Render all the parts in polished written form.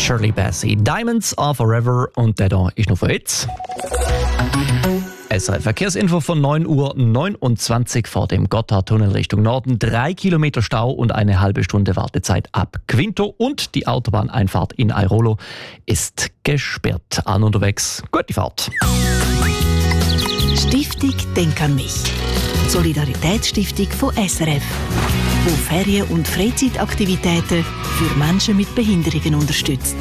Shirley Bassey. Diamonds are forever und der da ist noch für jetzt. SRF Verkehrsinfo von 9:29 Uhr vor dem Gotthardtunnel Richtung Norden. 3 Kilometer Stau und eine halbe Stunde Wartezeit ab Quinto. Und die Autobahneinfahrt in Airolo ist gesperrt. An unterwegs. Gute Fahrt. Stiftung Denk an mich. Solidaritätsstiftung von SRF, die Ferien- und Freizeitaktivitäten für Menschen mit Behinderungen unterstützt.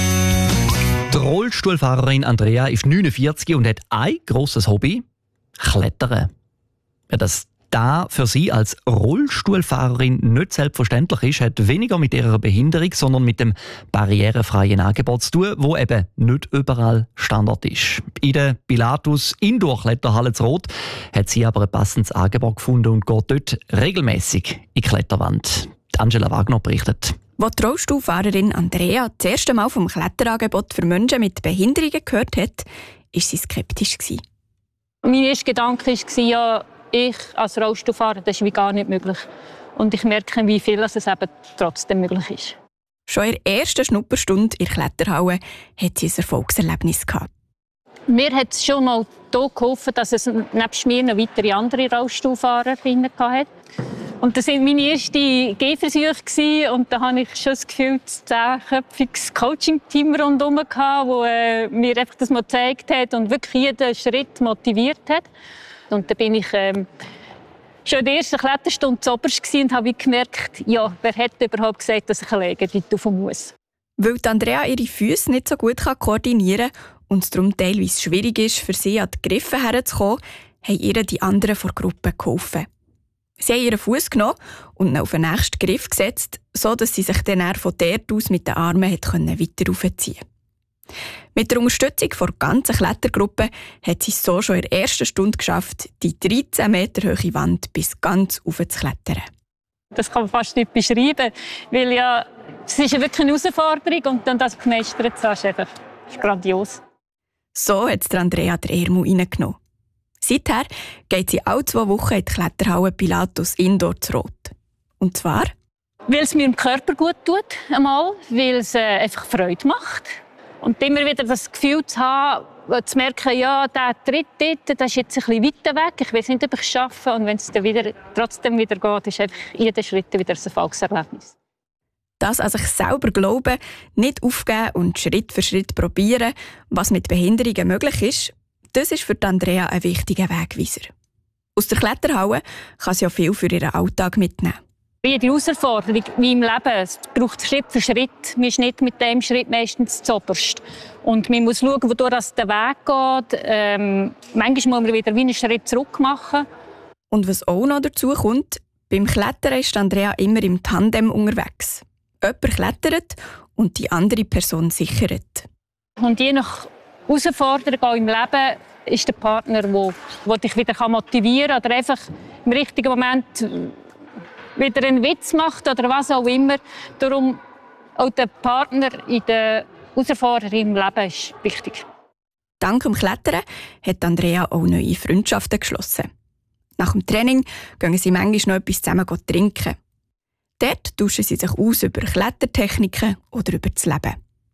Die Rollstuhlfahrerin Andrea ist 49 und hat ein grosses Hobby: Klettern. Ja, dass das für sie als Rollstuhlfahrerin nicht selbstverständlich ist, hat weniger mit ihrer Behinderung, sondern mit dem barrierefreien Angebot zu tun, wo eben nicht überall Standard ist. In der Pilatus Indoor-Kletterhalle zu Rot hat sie aber ein passendes Angebot gefunden und geht dort regelmäßig in die Kletterwand. Angela Wagner berichtet. Als die Rollstuhlfahrerin Andrea das erste Mal vom Kletterangebot für Menschen mit Behinderungen gehört hat, war sie skeptisch. Mein erster Gedanke war, ja, ich als Rollstuhlfahrer, das ist wie gar nicht möglich. Und ich merke, wie viel es eben trotzdem möglich ist. Schon in der ersten Schnupperstunde in der Kletterhalle hat sie ein Erfolgserlebnis gehabt. Mir hat es schon mal geholfen, dass es nebst mir noch weitere andere Rollstuhlfahrerinnen hatte. Und das waren meine ersten Gehversuche. Und da hatte ich schon das Gefühl, ein 10-köpfiges Coaching-Team rundherum, das mir einfach das mal gezeigt hat und wirklich jeden Schritt motiviert hat. Und da bin ich schon in der ersten Kletterstunde zuoberst und habe gemerkt, ja, wer hätte überhaupt gesagt, dass ich alleine dort rauf muss. Weil Andrea ihre Füße nicht so gut koordinieren kann und es darum teilweise schwierig ist, für sie an die Griffe herzukommen, haben ihr die anderen von der Gruppe geholfen. Sie haben ihren Fuß genommen und ihn auf den nächsten Griff gesetzt, sodass sie sich dann von dort aus mit den Armen weiter raufziehen konnte. Mit der Unterstützung der ganzen Klettergruppe hat sie es so schon in der ersten Stunde geschafft, die 13 Meter hohe Wand bis ganz rauf zu klettern. Das kann man fast nicht beschreiben, weil ja, es ist wirklich eine Herausforderung und dann das gemeistert zu haben, ist einfach grandios. So hat Andrea den Ärmel reingenommen. Seither geht sie alle 2 Wochen in die Kletterhalle Pilatus Indoor zu Rot. Und zwar? Weil es mir im Körper gut tut, einmal, weil es einfach Freude macht. Und immer wieder das Gefühl zu haben, zu merken, ja, der Tritt dort, das ist jetzt ein bisschen weiter weg. Ich weiß nicht, ob ich es schaffe. Und wenn es dann trotzdem wieder geht, ist einfach jeder Schritt wieder ein Erfolgserlebnis. Das an sich selber glauben, nicht aufgeben und Schritt für Schritt probieren, was mit Behinderungen möglich ist, das ist für Andrea ein wichtiger Wegweiser. Aus der Kletterhalle kann sie ja viel für ihren Alltag mitnehmen. Jede Herausforderung wie im Leben, es braucht Schritt für Schritt. Man ist nicht mit dem Schritt meistens zuoberst. Und man muss schauen, wodurch der Weg geht. Manchmal muss man wieder einen Schritt zurück machen. Und was auch noch dazu kommt, beim Klettern ist Andrea immer im Tandem unterwegs. Jemand klettert und die andere Person sichert. Und je nach Herausforderung auch im Leben ist der Partner, der dich wieder motivieren kann oder einfach im richtigen Moment wieder einen Witz macht oder was auch immer. Darum auch der Partner in der Herausforderung im Leben ist wichtig. Dank dem Klettern hat Andrea auch neue Freundschaften geschlossen. Nach dem Training gehen sie manchmal noch etwas zusammen trinken. Dort tauschen sie sich aus über Klettertechniken oder über das Leben.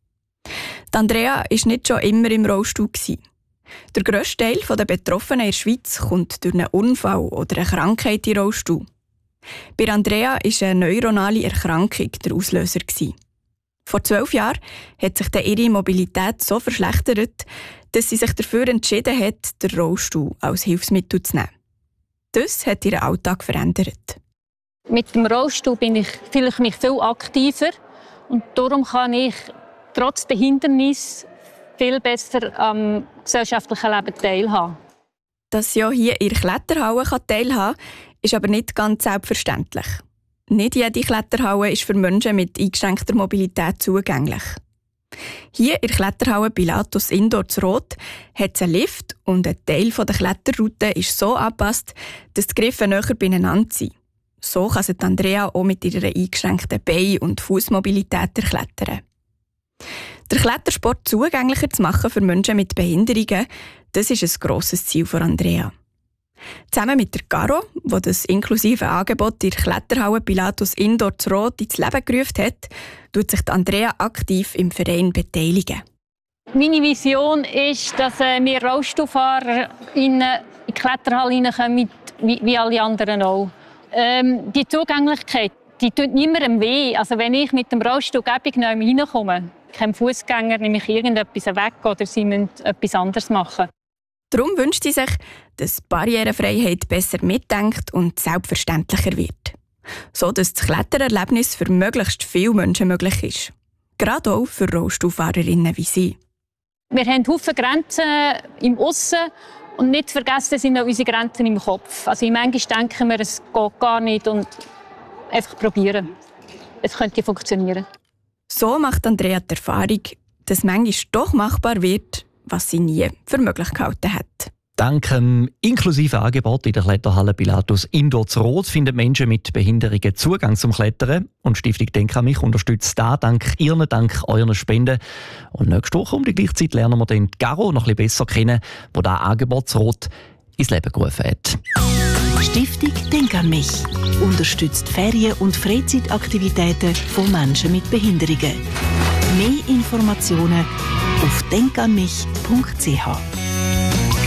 Andrea war nicht schon immer im Rollstuhl. Der grösste Teil der Betroffenen in der Schweiz kommt durch einen Unfall oder eine Krankheit in den Rollstuhl. Bei Andrea war eine neuronale Erkrankung der Auslöser. Vor 12 Jahren hat sich ihre Mobilität so verschlechtert, dass sie sich dafür entschieden hat, den Rollstuhl als Hilfsmittel zu nehmen. Das hat ihren Alltag verändert. Mit dem Rollstuhl bin ich vielleicht mich viel aktiver und darum kann ich trotz der Hindernisse viel besser am gesellschaftlichen Leben teilhaben. Dass sie auch hier in der Kletterhalle teilhaben kann, ist aber nicht ganz selbstverständlich. Nicht jede Kletterhalle ist für Menschen mit eingeschränkter Mobilität zugänglich. Hier in der Kletterhalle Pilatus Indoor zu Rot hat es einen Lift und ein Teil der Kletterroute ist so angepasst, dass die Griffe näher beieinander sind. So kann sich Andrea auch mit ihrer eingeschränkten Bein- und Fußmobilität erklettern. Der Klettersport zugänglicher zu machen für Menschen mit Behinderungen, das ist ein grosses Ziel von Andrea. Zusammen mit der Caro, die das inklusive Angebot in der Kletterhalle Pilatus Indoor zu Rot ins Leben gerufen hat, tut sich Andrea aktiv im Verein beteiligen. Meine Vision ist, dass wir Rollstuhlfahrer in die Kletterhalle hineinkommen, wie alle anderen auch. Die Zugänglichkeit, die tut niemandem weh. Also wenn ich mit dem Rollstuhl reinkomme, kein Fußgänger, nehme ich irgendetwas weg oder sie müssen etwas anderes machen. Darum wünscht sie sich, dass Barrierefreiheit besser mitdenkt und selbstverständlicher wird. So dass das Klettererlebnis für möglichst viele Menschen möglich ist. Gerade auch für Rollstuhlfahrerinnen wie sie. Wir haben viele Grenzen im Aussen und nicht zu vergessen sind auch unsere Grenzen im Kopf. Also manchmal denken wir, es geht gar nicht und einfach probieren. Es könnte funktionieren. So macht Andrea die Erfahrung, dass manchmal doch machbar wird, was sie nie für möglich gehalten hat. Dank dem inklusiven Angebot in der Kletterhalle Pilatus Indoor zu Rot finden Menschen mit Behinderungen Zugang zum Klettern. Und die Stiftung Denk an mich unterstützt da dank euren Spenden. Und nächste Woche um die gleiche Zeit lernen wir den Caro noch ein bisschen besser kennen, wo das Angebot zu Rot ins Leben gerufen hat. Stiftung Denk an mich unterstützt Ferien- und Freizeitaktivitäten von Menschen mit Behinderungen. Mehr Informationen auf denkanmich.ch.